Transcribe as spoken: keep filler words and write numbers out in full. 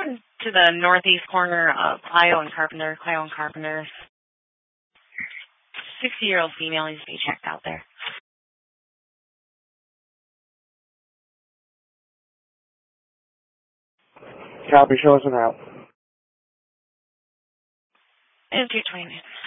going to the northeast corner of Clio and Carpenter, Clio and Carpenter. sixty-year-old female needs to be checked out there. Copy, show us an route. And two twenty-nine.